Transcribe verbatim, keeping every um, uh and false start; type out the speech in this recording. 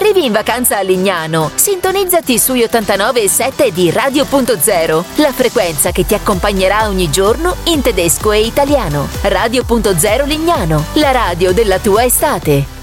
Arrivi in vacanza a Lignano, sintonizzati sui ottantanove virgola sette di Radio Punto Zero, la frequenza che ti accompagnerà ogni giorno in tedesco e italiano. Radio Punto Zero Lignano, la radio della tua estate.